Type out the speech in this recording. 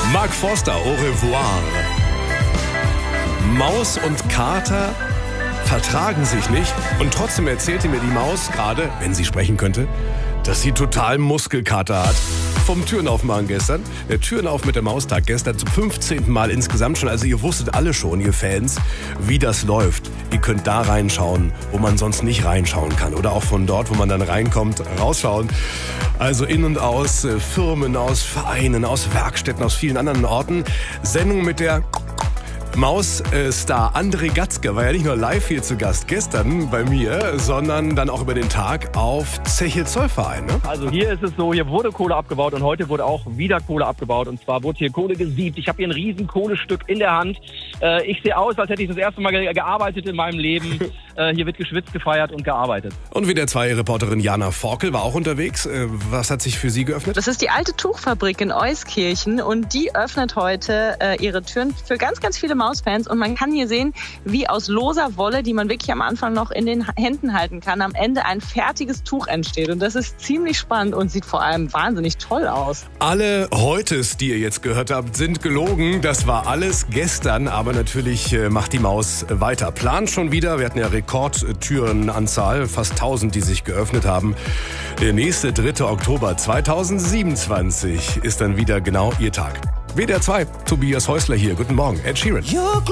Mark Forster, au revoir. Maus und Kater vertragen sich nicht und trotzdem erzählte mir die Maus gerade, wenn sie sprechen könnte, dass sie total Muskelkater hat. Vom Türenaufmachen gestern. Der Türenauf mit dem Maustag gestern zum 15. Mal insgesamt schon. Also ihr wusstet alle schon, ihr Fans, wie das läuft. Ihr könnt da reinschauen, wo man sonst nicht reinschauen kann. Oder auch von dort, wo man dann reinkommt, rausschauen. Also in und aus Firmen, aus Vereinen, aus Werkstätten, aus vielen anderen Orten. Sendung mit der Maus-Star André Gatzke war ja nicht nur live hier zu Gast gestern bei mir, sondern dann auch über den Tag auf Zeche Zollverein. Ne? Also hier ist es so, hier wurde Kohle abgebaut und heute wurde auch wieder Kohle abgebaut. Und zwar wurde hier Kohle gesiebt. Ich habe hier ein riesen Kohlestück in der Hand. Ich sehe aus, als hätte ich das erste Mal gearbeitet in meinem Leben. Hier wird geschwitzt, gefeiert und gearbeitet. Und WDR 2 Reporterin Jana Forkel war auch unterwegs. Was hat sich für sie geöffnet? Das ist die alte Tuchfabrik in Euskirchen und die öffnet heute ihre Türen für ganz, ganz viele Mausfans. Und man kann hier sehen, wie aus loser Wolle, die man wirklich am Anfang noch in den Händen halten kann, am Ende ein fertiges Tuch entsteht. Und das ist ziemlich spannend und sieht vor allem wahnsinnig toll aus. Alle Heutes, die ihr jetzt gehört habt, sind gelogen. Das war alles gestern, aber natürlich macht die Maus weiter. Plant schon wieder, wir hatten ja Rekordtürenanzahl, fast 1000, die sich geöffnet haben. Der nächste 3. Oktober 2027 ist dann wieder genau ihr Tag. WDR 2, Tobias Häusler hier. Guten Morgen, Ed Sheeran.